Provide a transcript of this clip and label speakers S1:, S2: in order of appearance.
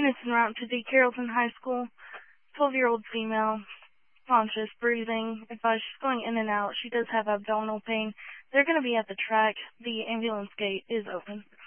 S1: Units en route to the Carrollton High School. 12-year-old female, conscious, breathing. Advised she's going in and out. She does have abdominal pain. They're going to be at the track. The ambulance gate is open.